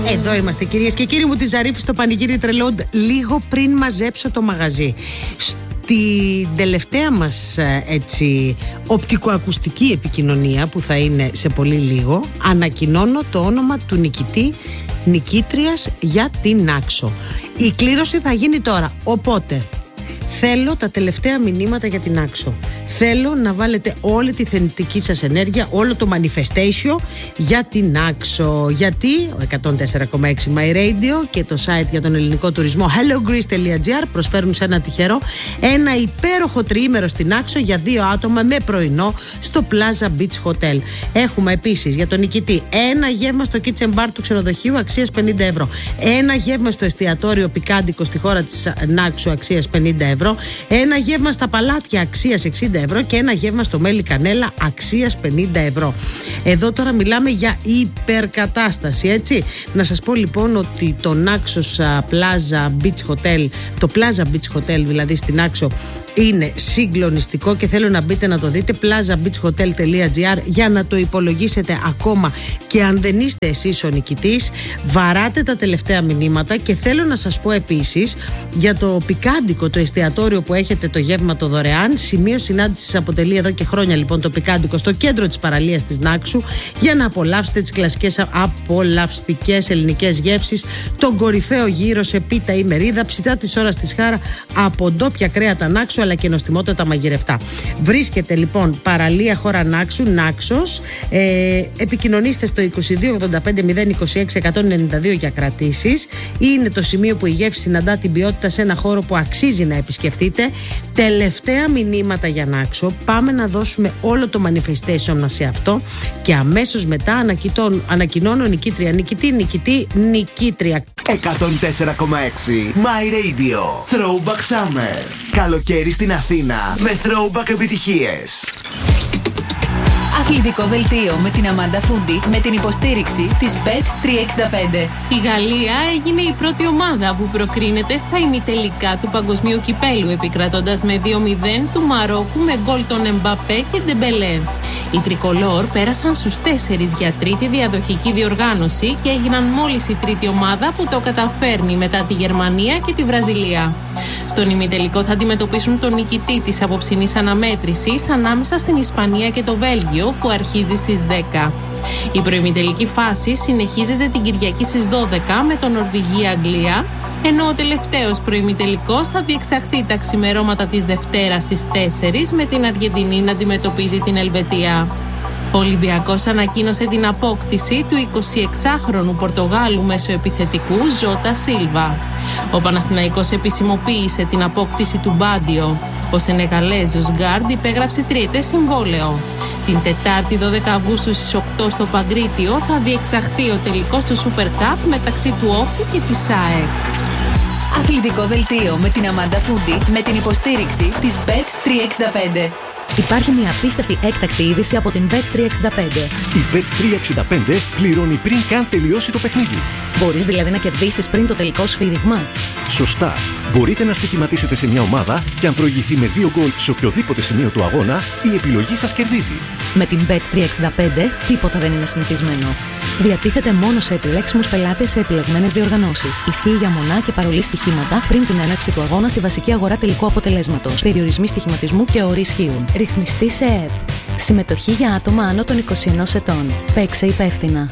Εδώ είμαστε, κυρίες και κύριοι μου, τη Ζαρίφη στο πανηγύρι Τρελόντ, λίγο πριν μαζέψω το μαγαζί. Την τελευταία μας οπτικοακουστική επικοινωνία, που θα είναι σε πολύ λίγο, ανακοινώνω το όνομα του νικητή, νικήτριας για την Άξο. Η κλήρωση θα γίνει τώρα, οπότε θέλω τα τελευταία μηνύματα για την Άξο. Θέλω να βάλετε όλη τη θετική σας ενέργεια, όλο το manifestation για την Άξο. Γιατί ο 104,6 My Radio και το site για τον ελληνικό τουρισμό hellogreece.gr προσφέρουν σε ένα τυχερό ένα υπέροχο τριήμερο στην Άξο για 2 άτομα με πρωινό στο Plaza Beach Hotel. Έχουμε επίσης για τον νικητή ένα γεύμα στο kitchen bar του ξενοδοχείου αξίας 50 ευρώ. Ένα γεύμα στο εστιατόριο Πικάντικο στη χώρα της Νάξου αξίας 50 ευρώ. Ένα γεύμα στα Παλάτια αξίας 60 ευρώ. Και ένα γεύμα στο Μέλι Κανέλα αξίας 50 ευρώ. Εδώ τώρα μιλάμε για υπερκατάσταση, έτσι. Να σας πω λοιπόν ότι το Naxos Plaza Beach Hotel, το Plaza Beach Hotel δηλαδή στην Άξο, είναι συγκλονιστικό και θέλω να μπείτε να το δείτε, plazabeachhotel.gr, για να το υπολογίσετε ακόμα και αν δεν είστε εσείς ο νικητής. Βαράτε τα τελευταία μηνύματα και θέλω να σας πω επίσης για το Πικάντικο, το εστιατόριο που έχετε το γεύμα το δωρεάν. Σημείο συνάντησης αποτελεί εδώ και χρόνια λοιπόν το Πικάντικο στο κέντρο της παραλίας της Νάξου, για να απολαύσετε τις κλασικές απολαυστικές ελληνικές γεύσεις, τον κορυφαίο γύρο σε πίτα ή μερίδα, ψητά της ώρας της χάρα από ντόπια κρέατα Νάξου αλλά και νοστιμότατα μαγειρευτά. Βρίσκεται λοιπόν παραλία χώρα Νάξου, Νάξος. Επικοινωνήστε στο 2285-026-192 για κρατήσεις. Είναι το σημείο που η γεύση συναντά την ποιότητα σε ένα χώρο που αξίζει να επισκεφτείτε. Τελευταία μηνύματα για Νάξο. Πάμε να δώσουμε όλο το manifestation μας σε αυτό και αμέσως μετά ανακοινώνω νικήτρια, νικήτρια. 104,6 My Radio Throwback Summer. Καλοκαίρι στην Αθήνα με throwback επιτυχίες. Αθλητικό δελτίο με την Αμάντα Φούντι με την υποστήριξη της Bet365. Η Γαλλία έγινε η πρώτη ομάδα που προκρίνεται στα ημιτελικά του Παγκοσμίου Κυπέλου, επικρατώντας με 2-0 του Μαρόκου με γκολ των Εμπαπέ και Ντεμπελέ. Οι τρικολόρ πέρασαν στους 4 για τρίτη διαδοχική διοργάνωση και έγιναν μόλις η τρίτη ομάδα που το καταφέρνει μετά τη Γερμανία και τη Βραζιλία. Στον ημιτελικό θα αντιμετωπίσουν τον νικητή της απόψινής αναμέτρησης ανάμεσα στην Ισπανία και το Βέλγιο, που αρχίζει στις 10. Η προημιτελική φάση συνεχίζεται την Κυριακή στις 12 με τον Νορβηγία-Αγγλία, ενώ ο τελευταίος προημιτελικός θα διεξαχθεί τα ξημερώματα της Δευτέρας στις 4 με την Αργεντινή να αντιμετωπίζει την Ελβετία. Ο Ολυμπιακός ανακοίνωσε την απόκτηση του 26χρονου Πορτογάλου μεσοεπιθετικού Ζώτα Σίλβα. Ο Παναθηναϊκός επισημοποίησε την απόκτηση του Μπάντιο. Ο Σενεγαλέζος γκάρντ υπέγραψε τριετές συμβόλαιο. Την Τετάρτη 12 Αυγούστου στις 8 στο Παγκρίτιο θα διεξαχθεί ο τελικός του Super Cup μεταξύ του Όφη και της ΑΕΚ. Αθλητικό δελτίο με την Αμάντα Φούντι με την υποστήριξη της Bet365. Υπάρχει μια απίστευτη έκτακτη είδηση από την Bet365. Η Bet365 πληρώνει πριν καν τελειώσει το παιχνίδι. Μπορείς δηλαδή να κερδίσεις πριν το τελικό σφύριγμα. Σωστά. Μπορείτε να στοιχηματίσετε σε μια ομάδα και αν προηγηθεί με 2 γκολ σε οποιοδήποτε σημείο του αγώνα, η επιλογή σας κερδίζει. Με την Bet365 τίποτα δεν είναι συνηθισμένο. Διατίθεται μόνο σε επιλέξιμους πελάτες σε επιλεγμένες διοργανώσεις. Ισχύει για μονά και παρολί στοιχήματα πριν την έναρξη του αγώνα στη βασική αγορά τελικού αποτελέσματος. Περιορισμοί στοιχηματισμού και όροι ισχύουν. Ρυθμιστή σε ΕΕΠ. Συμμετοχή για άτομα άνω των 21 ετών. Παίξε υπεύθυνα.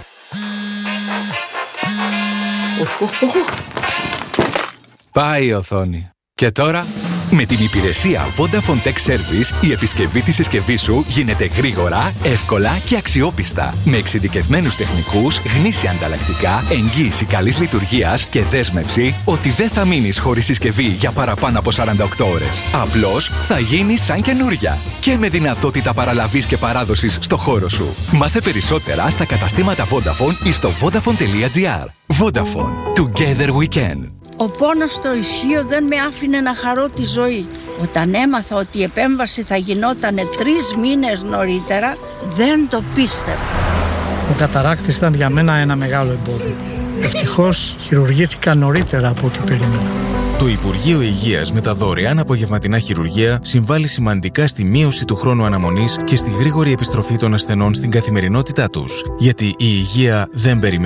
Πάει η οθόνη. Και τώρα, Με την υπηρεσία Vodafone Tech Service, η επισκευή της συσκευής σου γίνεται γρήγορα, εύκολα και αξιόπιστα. Με εξειδικευμένους τεχνικούς, γνήσια ανταλλακτικά, εγγύηση καλής λειτουργίας και δέσμευση ότι δεν θα μείνεις χωρίς συσκευή για παραπάνω από 48 ώρες. Απλώς θα γίνει σαν καινούρια. Και με δυνατότητα παραλαβής και παράδοσης στο χώρο σου. Μάθε περισσότερα στα καταστήματα Vodafone ή στο vodafone.gr. Vodafone. Together we can. Ο πόνος στο ισχύο δεν με άφηνε να χαρώ τη ζωή. Όταν έμαθα ότι η επέμβαση θα γινότανε 3 μήνες νωρίτερα, δεν το πίστευα. Ο καταράκτης ήταν για μένα ένα μεγάλο εμπόδιο. Ευτυχώς χειρουργήθηκα νωρίτερα από ό,τι περίμενα. Το Υπουργείο Υγείας με τα δωρεάν απογευματινά χειρουργία συμβάλλει σημαντικά στη μείωση του χρόνου αναμονής και στη γρήγορη επιστροφή των ασθενών στην καθημερινότητά τους. Γιατί η υγεία δεν περιμένει.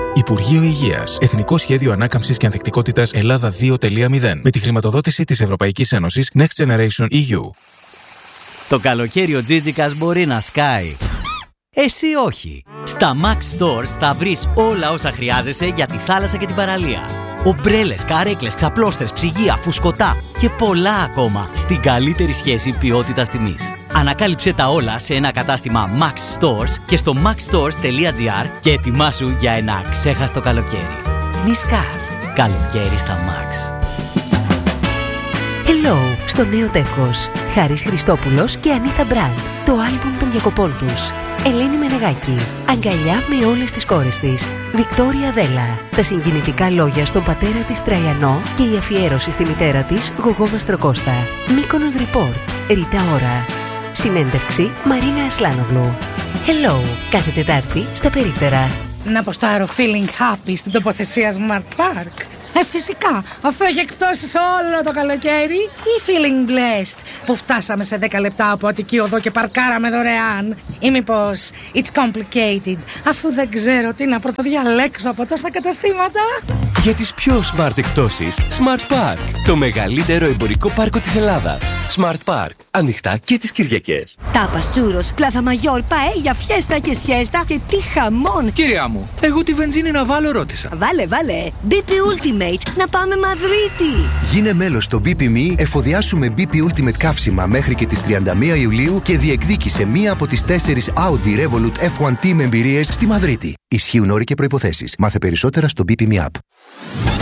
Υπουργείο Υγείας. Εθνικό Σχέδιο Ανάκαμψης και Ανθεκτικότητας Ελλάδα 2.0. Με τη χρηματοδότηση της Ευρωπαϊκής Ένωσης Next Generation EU. Το καλοκαίρι ο Τζίτζικας μπορεί να σκάει. Εσύ όχι. Στα Max Stores θα βρεις όλα όσα χρειάζεσαι για τη θάλασσα και την παραλία. Ομπρέλες, καρέκλες, ξαπλώστρες, ψυγεία, φουσκωτά και πολλά ακόμα στην καλύτερη σχέση ποιότητας-τιμής. Ανακάλυψε τα όλα σε ένα κατάστημα Max Stores και στο maxstores.gr και ετοιμάσου για ένα αξέχαστο καλοκαίρι. Μη σκάς. Καλοκαίρι στα Max. Hello, στο νέο τεύχος. Χάρης Χριστόπουλος και Ανίτα Μπραντ. Το άλμπουμ των διακοπών τους. Ελένη Μενεγάκη. Αγκαλιά με όλες τις κόρες της. Βικτόρια Δέλα. Τα συγκινητικά λόγια στον πατέρα της Τραϊανό και η αφιέρωση στη μητέρα της Γογό Μαστροκώστα. Μύκονος Report. Ρίτα Ώρα. Συνέντευξη Μαρίνα Ασλάνογλου. Hello, κάθε Τετάρτη στα Περίπτερα. Να αποστάρω feeling happy στην τοποθεσία Smart Park. Φυσικά, αφού έχει εκπτώσεις όλο το καλοκαίρι, ή feeling blessed που φτάσαμε σε 10 λεπτά από Αττική Οδό και παρκάραμε δωρεάν, ή μήπως it's complicated αφού δεν ξέρω τι να πρωτοδιαλέξω από τόσα καταστήματα. Για τις πιο smart εκπτώσεις, Smart Park, το μεγαλύτερο εμπορικό πάρκο της Ελλάδας. Smart Park, ανοιχτά και τις Κυριακές. Τάπας, τσούρος, πλάθα μαγιόρ, παέλια, φιέστα και σιέστα και τι χαμόν. Κυρία μου, εγώ τη βενζίνη να βάλω ρώτησα. Βάλε, BP Ultimate, να πάμε Μαδρίτη. Γίνε μέλος στο BP.me, εφοδιάσουμε BP Ultimate καύσιμα μέχρι και τις 31 Ιουλίου και διεκδίκησε μία από τις 4 Audi Revolut F1 Team εμπειρίες στη Μαδρίτη. Ισχύουν όροι και προϋποθέσεις. Μάθε περισσότερα στο BP.me app.